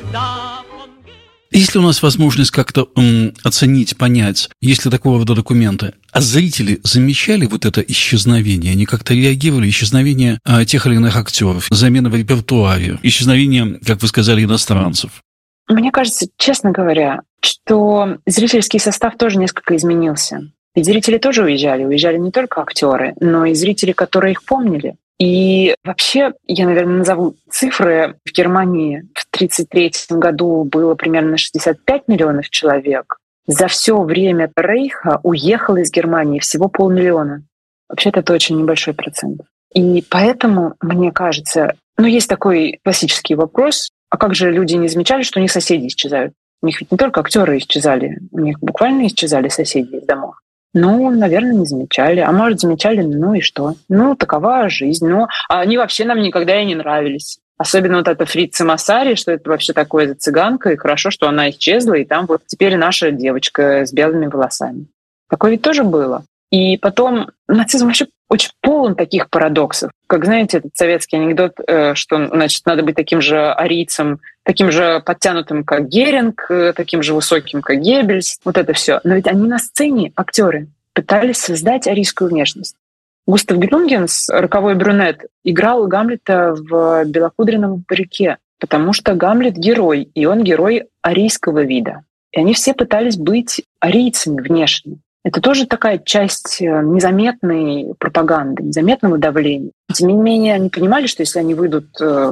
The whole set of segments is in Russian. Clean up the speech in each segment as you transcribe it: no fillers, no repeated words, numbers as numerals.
Есть ли у нас возможность как-то оценить, понять, есть ли такого рода документы? А зрители замечали вот это исчезновение? Они как-то реагировали? Исчезновение тех или иных актеров, замена в репертуаре, исчезновение, как вы сказали, иностранцев? Мне кажется, честно говоря, что зрительский состав тоже несколько изменился. Ведь зрители тоже уезжали. Уезжали не только актеры, но и зрители, которые их помнили. И вообще, я, наверное, назову цифры. В Германии в 1933 году было примерно 65 миллионов человек. За все время Рейха уехало из Германии всего 500 000. Вообще-то это очень небольшой процент. И поэтому, мне кажется, есть такой классический вопрос, а как же люди не замечали, что у них соседи исчезают? У них ведь не только актеры исчезали, у них буквально исчезали соседи из домов. Наверное, не замечали. А может, замечали, и что? Такова жизнь. А они вообще нам никогда и не нравились. Особенно вот эта Фрица Массари, что это вообще такое за цыганка, и хорошо, что она исчезла, и там вот теперь наша девочка с белыми волосами. Такое ведь тоже было. И потом нацизм вообще очень полон таких парадоксов. Как, знаете, этот советский анекдот, что, значит, надо быть таким же арийцем, таким же подтянутым, как Геринг, таким же высоким, как Геббельс. Вот это все. Но ведь они на сцене, актеры, пытались создать арийскую внешность. Густав Грюндgens, роковой брюнет, играл Гамлета в белокудренном парике, потому что Гамлет — герой, и он герой арийского вида. И они все пытались быть арийцами внешне. Это тоже такая часть незаметной пропаганды, незаметного давления. Тем не менее, они понимали, что если они выйдут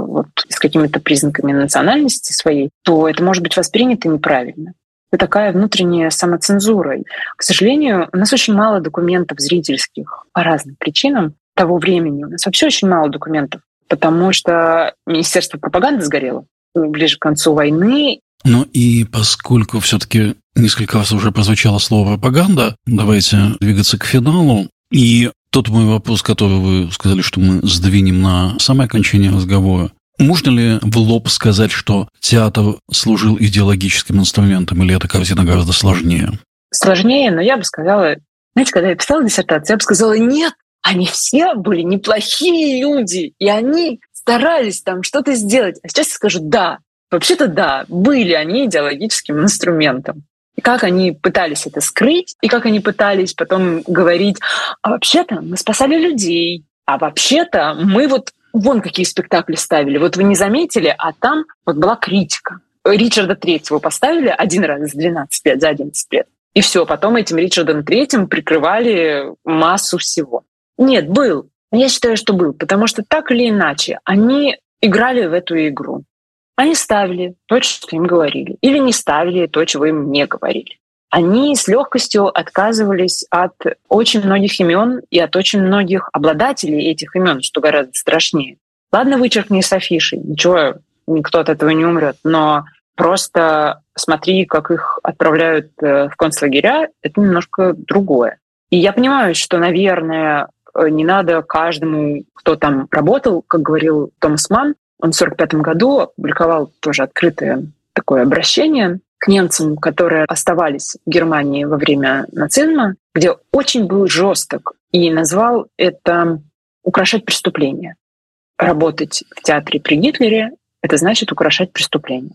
с какими-то признаками национальности своей, то это может быть воспринято неправильно. Это такая внутренняя самоцензура. К сожалению, у нас очень мало документов зрительских по разным причинам того времени. У нас вообще очень мало документов, потому что Министерство пропаганды сгорело ближе к концу войны. И поскольку все-таки несколько раз уже прозвучало слово «пропаганда», давайте двигаться к финалу. И тот мой вопрос, который вы сказали, что мы сдвинем на самое окончание разговора. Можно ли в лоб сказать, что театр служил идеологическим инструментом, или эта картина гораздо сложнее? Сложнее, но я бы сказала... Знаете, когда я писала диссертацию, я бы сказала, нет, они все были неплохие люди, и они старались там что-то сделать. А сейчас я скажу, да, вообще-то да, были они идеологическим инструментом. И как они пытались это скрыть, и как они пытались потом говорить, а вообще-то мы спасали людей, а вообще-то мы вон какие спектакли ставили. Вот вы не заметили, а там была критика. Ричарда Третьего поставили один раз за 12 лет, за 11 лет. И все, потом этим Ричардом Третьим прикрывали массу всего. Нет, был. Я считаю, что был, потому что так или иначе они играли в эту игру. Они ставили то, что им говорили, или не ставили то, чего им не говорили. Они с легкостью отказывались от очень многих имен и от очень многих обладателей этих имен, что гораздо страшнее. Ладно, вычеркни с афиши, ничего, никто от этого не умрет, но просто смотри, как их отправляют в концлагеря, это немножко другое. И я понимаю, что, наверное, не надо каждому, кто там работал, как говорил Томас Манн, он в 1945 году опубликовал тоже открытое такое обращение к немцам, которые оставались в Германии во время нацизма, где очень был жесток и назвал это «украшать преступление». Работать в театре при Гитлере — это значит украшать преступление.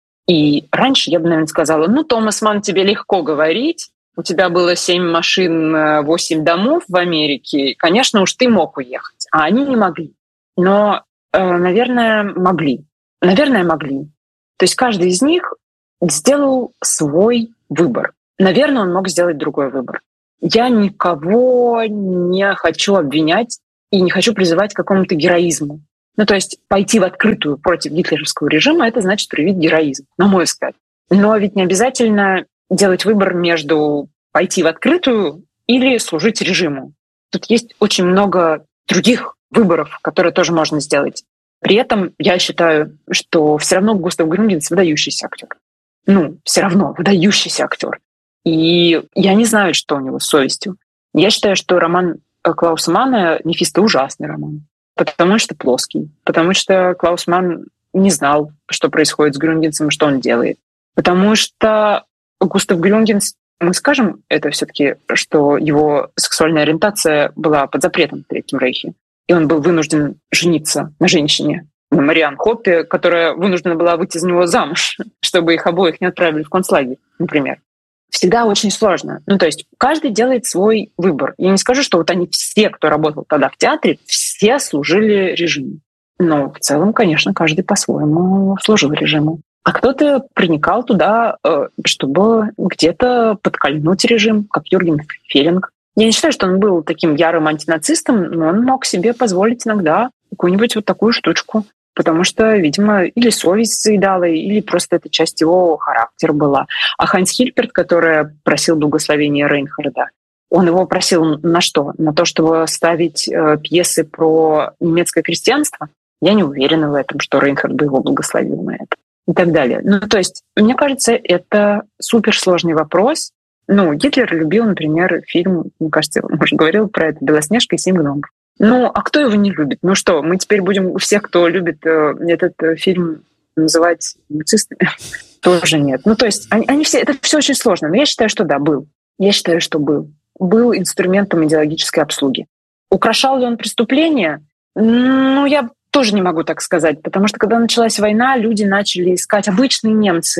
И раньше я бы, наверное, сказала, Томас Манн, тебе легко говорить, у тебя было 7 машин, 8 домов в Америке, конечно, уж ты мог уехать, а они не могли. Но, наверное, могли. Наверное, могли. То есть каждый из них сделал свой выбор. Наверное, он мог сделать другой выбор. Я никого не хочу обвинять и не хочу призывать к какому-то героизму. То есть пойти в открытую против гитлеровского режима — это значит проявить героизм, на мой взгляд. Но ведь не обязательно делать выбор между пойти в открытую или служить режиму. Тут есть очень много других выборов, которые тоже можно сделать. При этом я считаю, что все равно Густав Грюндgens выдающийся актер. Все равно выдающийся актер. И я не знаю, что у него с совестью. Я считаю, что роман Клауса Манна «Мефисто» — ужасный роман. Потому что плоский. Потому что Клаус Манн не знал, что происходит с Грюндгенсом, что он делает. Потому что Густав Грюндgens, мы скажем это все-таки, что его сексуальная ориентация была под запретом в Третьем Рейхе. И он был вынужден жениться на женщине, Мариан Хоппе, которая вынуждена была выйти за него замуж, чтобы их обоих не отправили в концлагерь, например. Всегда очень сложно. То есть каждый делает свой выбор. Я не скажу, что вот они все, кто работал тогда в театре, все служили режиму. Но в целом, конечно, каждый по-своему служил режиму. А кто-то проникал туда, чтобы где-то подкольнуть режим, как Юрген Феллинг. Я не считаю, что он был таким ярым антинацистом, но он мог себе позволить иногда какую-нибудь вот такую штучку. Потому что, видимо, или совесть заедала, или просто это часть его характера была. А Хайнц Хильперт, который просил благословения Рейнхарда, он его просил на что? На то, чтобы ставить пьесы про немецкое крестьянство? Я не уверена в этом, что Рейнхард бы его благословил на это. И так далее. То есть, мне кажется, это суперсложный вопрос. Гитлер любил, например, фильм, мне кажется, он уже говорил про это, «Белоснежка и 7 гномов». А кто его не любит? Что, мы теперь будем всех, кто любит этот фильм, называть нацистами? Тоже нет. То есть они все, это все очень сложно. Но я считаю, что да, был. Я считаю, что был. Был инструментом идеологической обслуги. Украшал ли он преступления? Я тоже не могу так сказать, потому что когда началась война, люди начали искать, обычные немцы,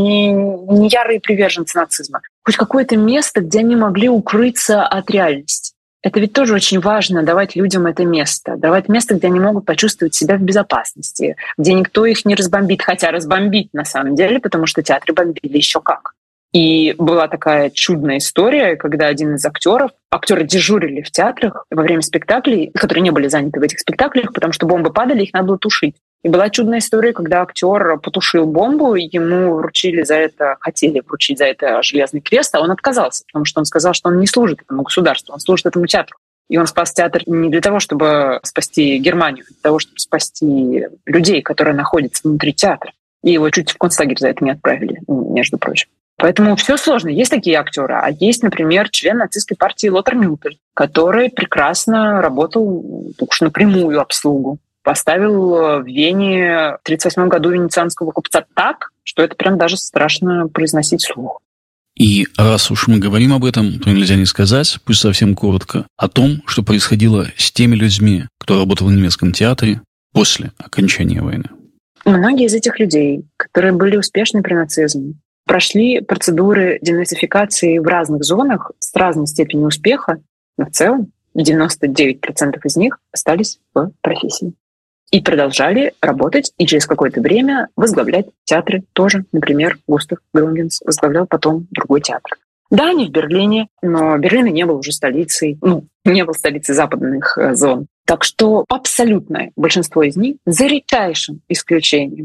не ярые приверженцы нацизма, хоть какое-то место, где они могли укрыться от реальности. Это ведь тоже очень важно, давать людям это место. Давать место, где они могут почувствовать себя в безопасности, где никто их не разбомбит, хотя разбомбить на самом деле, потому что театры бомбили еще как. И была такая чудная история, когда один из актеры дежурили в театрах во время спектаклей, которые не были заняты в этих спектаклях, потому что бомбы падали, их надо было тушить. И была чудная история, когда актер потушил бомбу, и ему хотели вручить за это Железный крест, а он отказался, потому что он сказал, что он не служит этому государству, он служит этому театру. И он спас театр не для того, чтобы спасти Германию, а для того, чтобы спасти людей, которые находятся внутри театра. И его чуть в концлагерь за это не отправили, между прочим. Поэтому все сложно. Есть такие актеры, а есть, например, член нацистской партии Лотар Мюллер, который прекрасно работал уж напрямую обслугу. Поставил в Вене в 1938 году венецианского купца так, что это прям даже страшно произносить вслух. И раз уж мы говорим об этом, то нельзя не сказать, пусть совсем коротко, о том, что происходило с теми людьми, кто работал в немецком театре после окончания войны. Многие из этих людей, которые были успешны при нацизме, прошли процедуры денацификации в разных зонах с разной степенью успеха, но в целом 99% из них остались в профессии. И продолжали работать, и через какое-то время возглавлять театры тоже. Например, Густав Гелмгенс возглавлял потом другой театр. Да, не в Берлине, но Берлин не был уже столицей, не был столицей западных зон. Так что абсолютное большинство из них, за редчайшим исключением,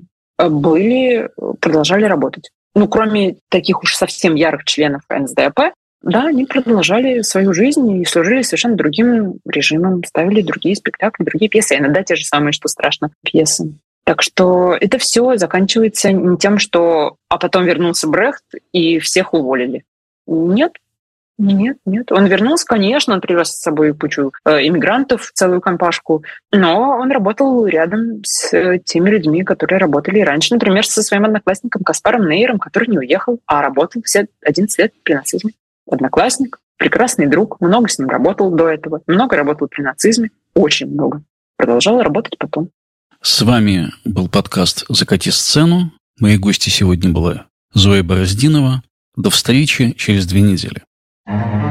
продолжали работать. Кроме таких уж совсем ярых членов НСДАП, да, они продолжали свою жизнь и служили совершенно другим режимом, ставили другие спектакли, другие пьесы, иногда те же самые, что страшно, пьесы. Так что это все заканчивается не тем, что «а потом вернулся Брехт и всех уволили». Нет. Он вернулся, конечно, он привез с собой кучу иммигрантов, целую компашку, но он работал рядом с теми людьми, которые работали раньше. Например, со своим одноклассником Каспаром Нейером, который не уехал, а работал все 11 лет при нацизме. Одноклассник, прекрасный друг, много с ним работал до этого, много работал при нацизме, очень много. Продолжал работать потом. С вами был подкаст «Закати сцену». Моей гостью сегодня была Зоя Бороздинова. До встречи через 2 недели.